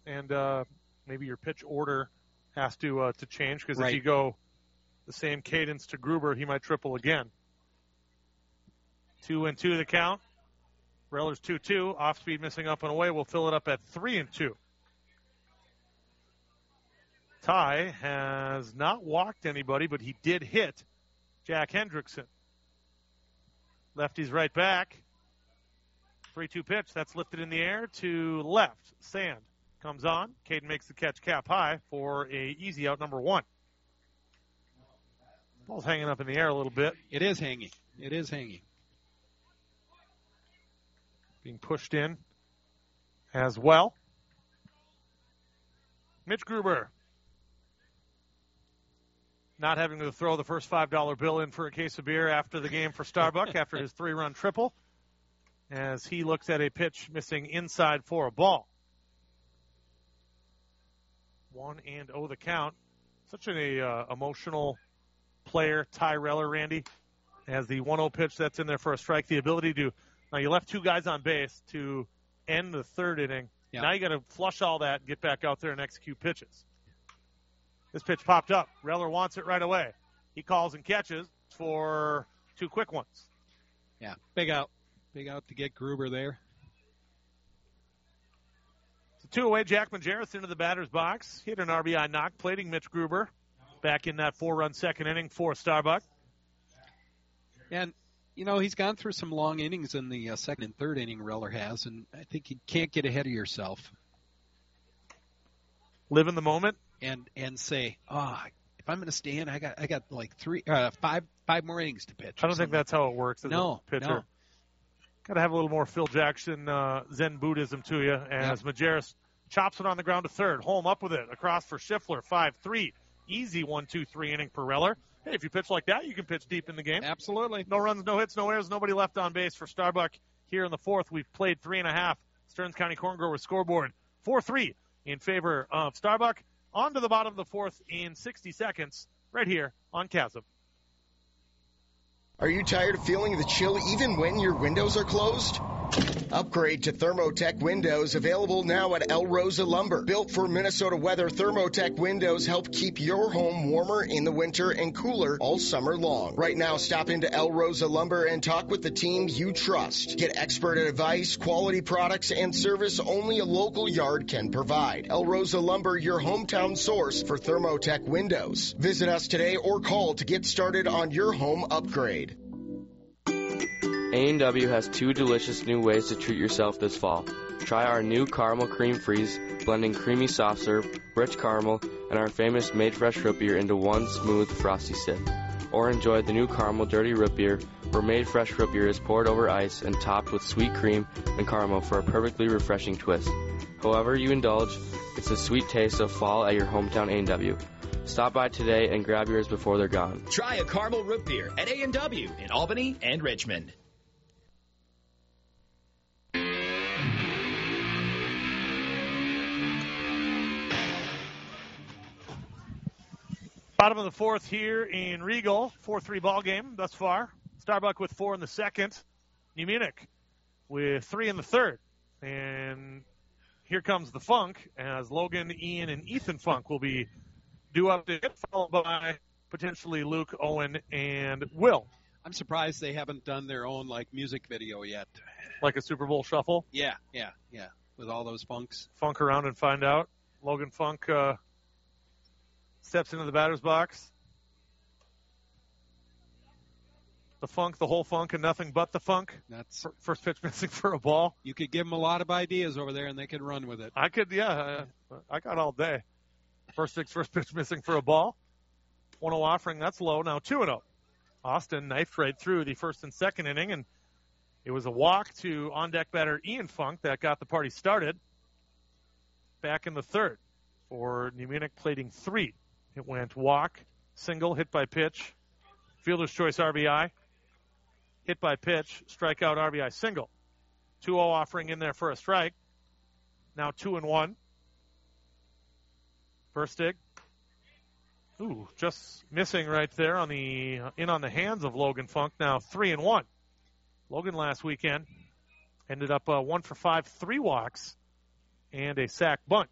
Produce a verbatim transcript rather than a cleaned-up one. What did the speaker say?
and uh, maybe your pitch order has to uh, to change because right. if you go the same cadence to Gruber, he might triple again. Two and two the count. Reller's two two. Off speed missing up and away. We'll fill it up at three and two. Ty has not walked anybody, but he did hit Jack Hendrickson. Lefty's right back. three two pitch. That's lifted in the air to left. Sand comes on. Caden makes the catch cap high for a easy out number one. Ball's hanging up in the air a little bit. It is hanging. It is hanging. Being pushed in as well. Mitch Gruber. Not having to throw the first five dollar bill in for a case of beer after the game for Starbuck after his three-run triple as he looks at a pitch missing inside for a ball. One and oh the count. Such an uh, emotional player, Ty Reller, Randy, as the one oh pitch that's in there for a strike. The ability to, now you left two guys on base to end the third inning. Yeah. Now you got to flush all that and get back out there and execute pitches. This pitch popped up. Reller wants it right away. He calls and catches for two quick ones. Yeah, big out. Big out to get Gruber there. So two away, Jack Majerus into the batter's box. Hit an R B I knock, plating Mitch Gruber back in that four-run second inning for Starbuck. And, you know, he's gone through some long innings in the uh, second and third inning, Reller has, and I think you can't get ahead of yourself. Live in the moment. And and say, oh, if I'm going to stay in, I got I got like three, uh, five five more innings to pitch. I don't think that's how it works as no, a pitcher. No. Got to have a little more Phil Jackson uh, Zen Buddhism to you as yep. Majerus chops it on the ground to third. Holm up with it. Across for Schiffler, five three. Easy one two three inning for Reller. Hey, if you pitch like that, you can pitch deep in the game. Absolutely. No runs, no hits, no errors, nobody left on base for Starbuck here in the fourth. We've played three and a half. Stearns County Corn Grower scoreboard four three in favor of Starbuck. On to the bottom of the fourth in sixty seconds, right here on Chasm. Are you tired of feeling the chill even when your windows are closed? Upgrade to Thermotech windows, available now at El Rosa Lumber. Built for Minnesota weather, Thermotech windows help keep your home warmer in the winter and cooler all summer long. Right now, stop into El Rosa Lumber and talk with the team you trust. Get expert advice, quality products, and service only a local yard can provide. El Rosa Lumber, your hometown source for Thermotech windows. Visit us today or call to get started on your home upgrade. A and W has two delicious new ways to treat yourself this fall. Try our new Caramel Cream Freeze, blending creamy soft serve, rich caramel, and our famous Made Fresh root beer into one smooth, frosty sip. Or enjoy the new Caramel Dirty Root Beer, where Made Fresh root beer is poured over ice and topped with sweet cream and caramel for a perfectly refreshing twist. However you indulge, it's the sweet taste of fall at your hometown A and W. Stop by today and grab yours before they're gone. Try a Caramel Root Beer at A and W in Albany and Richmond. Bottom of the fourth here in Regal, four three ball game thus far. Starbuck with four in the second. New Munich with three in the third. And here comes the Funk as Logan, Ian, and Ethan Funk will be due up to it, followed by potentially Luke, Owen, and Will. I'm surprised they haven't done their own like music video yet. Like a Super Bowl shuffle? Yeah, yeah, yeah. With all those Funks. Funk around and find out. Logan Funk uh, steps into the batter's box. The Funk, the whole Funk, and nothing but the Funk. That's first pitch missing for a ball. You could give them a lot of ideas over there, and they could run with it. I could, yeah. I got all day. First six, first pitch missing for a ball. one oh offering, that's low. Now two and oh. Austin knifed right through the first and second inning, and it was a walk to on-deck batter Ian Funk that got the party started. Back in the third for New Munich, plating three. It went walk, single, hit by pitch, fielder's choice R B I, hit by pitch, strikeout R B I single. two oh offering in there for a strike. Now two and one. Versteeg. Ooh, just missing right there on the in on the hands of Logan Funk. Now three and one. Logan last weekend ended up uh, one for five, three walks, and a sack bunt.